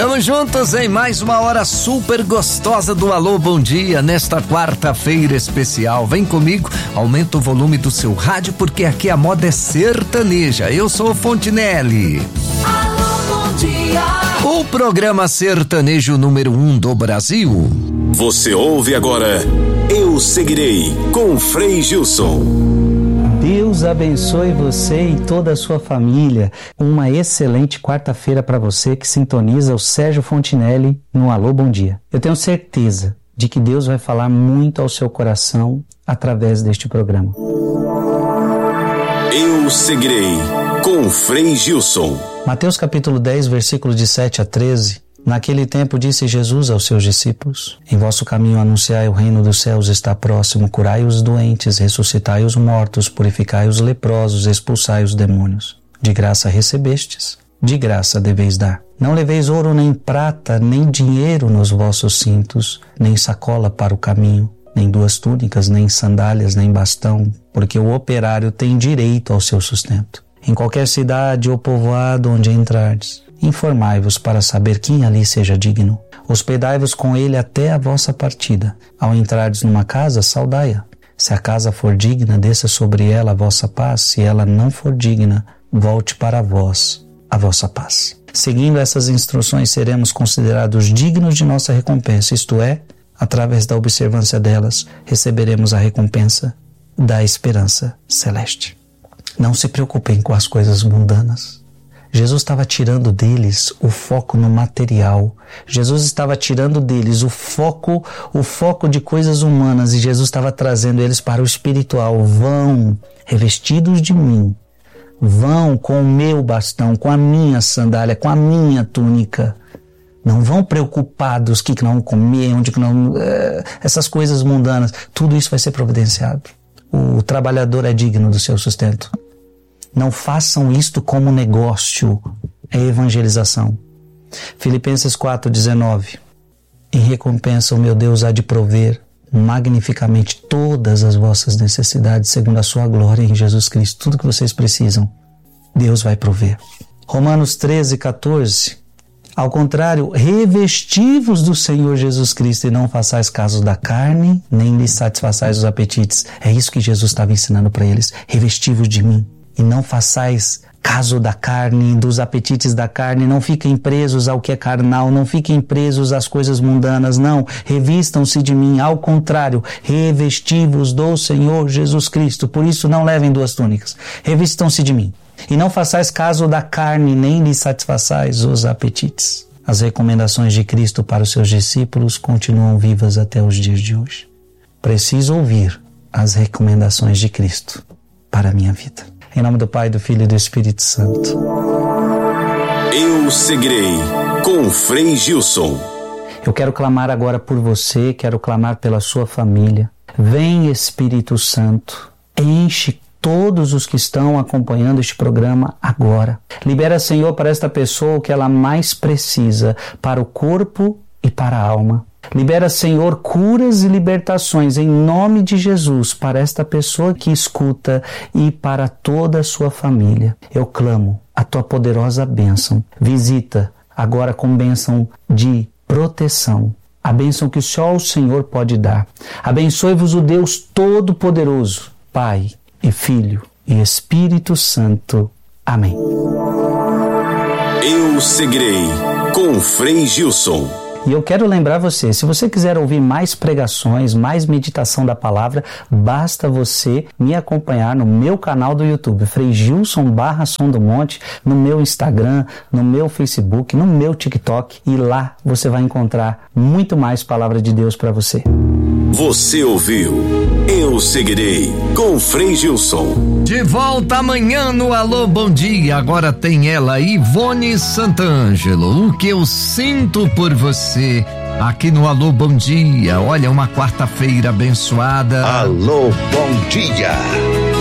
Estamos juntos em mais uma hora super gostosa do Alô Bom Dia, nesta quarta-feira especial. Vem comigo, aumenta o volume do seu rádio, porque aqui a moda é sertaneja. Eu sou o Fontinelli. Alô Bom Dia. O programa sertanejo número 1 do Brasil. Você ouve agora Eu Seguirei, com Frei Gilson. Deus abençoe você e toda a sua família. Uma excelente quarta-feira para você que sintoniza o Sérgio Fontinelli no Alô Bom Dia. Eu tenho certeza de que Deus vai falar muito ao seu coração através deste programa. Eu Seguirei, com Frei Gilson. Mateus capítulo 10, versículos de 7 a 13. Naquele tempo disse Jesus aos seus discípulos: em vosso caminho anunciai o reino dos céus está próximo, curai os doentes, ressuscitai os mortos, purificai os leprosos, expulsai os demônios. De graça recebestes, de graça deveis dar. Não leveis ouro nem prata, nem dinheiro nos vossos cintos, nem sacola para o caminho, nem duas túnicas, nem sandálias, nem bastão, porque o operário tem direito ao seu sustento. Em qualquer cidade ou povoado onde entrardes, informai-vos para saber quem ali seja digno. Hospedai-vos com ele até a vossa partida. Ao entrardes numa casa, saudai-a. Se a casa for digna, desça sobre ela a vossa paz. Se ela não for digna, volte para vós a vossa paz. Seguindo essas instruções, seremos considerados dignos de nossa recompensa, isto é, através da observância delas, receberemos a recompensa da esperança celeste. Não se preocupem com as coisas mundanas. Jesus estava tirando deles o foco no material. Jesus estava tirando deles o foco de coisas humanas, e Jesus estava trazendo eles para o espiritual. Vão revestidos de mim. Vão com o meu bastão, com a minha sandália, com a minha túnica. Não vão preocupados que não comer, onde que não... essas coisas mundanas. Tudo isso vai ser providenciado. O trabalhador é digno do seu sustento. Não façam isto como negócio, é evangelização. Filipenses 4,19. Em recompensa o meu Deus há de prover magnificamente todas as vossas necessidades, segundo a sua glória em Jesus Cristo. Tudo que vocês precisam, Deus vai prover. Romanos 13,14. Ao contrário, revesti-vos do Senhor Jesus Cristo e não façais caso da carne, nem lhe satisfaçais os apetites. É isso que Jesus estava ensinando para eles. Revesti-vos de mim. E não façais caso da carne, dos apetites da carne, não fiquem presos ao que é carnal, não fiquem presos às coisas mundanas, não, revistam-se de mim, ao contrário, revesti-vos do Senhor Jesus Cristo, por isso não levem duas túnicas, revistam-se de mim, e não façais caso da carne, nem lhe satisfaçais os apetites. As recomendações de Cristo para os seus discípulos continuam vivas até os dias de hoje. Preciso ouvir as recomendações de Cristo para a minha vida. Em nome do Pai, do Filho e do Espírito Santo. Eu Seguirei, com Frei Gilson. Eu quero clamar agora por você, quero clamar pela sua família. Vem, Espírito Santo, enche todos os que estão acompanhando este programa agora. Libera, Senhor, para esta pessoa o que ela mais precisa, para o corpo e para a alma. Libera, Senhor, curas e libertações em nome de Jesus para esta pessoa que escuta e para toda a sua família. Eu clamo a tua poderosa bênção. Visita agora com bênção de proteção. A bênção que só o Senhor pode dar. Abençoe-vos o Deus Todo-Poderoso, Pai e Filho e Espírito Santo. Amém. Eu Seguirei, com Frei Gilson. E eu quero lembrar você, se você quiser ouvir mais pregações, mais meditação da palavra, basta você me acompanhar no meu canal do YouTube, Frei Gilson /Som do Monte, no meu Instagram, no meu Facebook, no meu TikTok, e lá você vai encontrar muito mais palavra de Deus para você. Você ouviu Eu Seguirei, com Frei Gilson. De volta amanhã no Alô Bom Dia. Agora tem ela, Ivone Santangelo. O que eu sinto por você aqui no Alô Bom Dia. Olha, uma quarta-feira abençoada. Alô Bom Dia.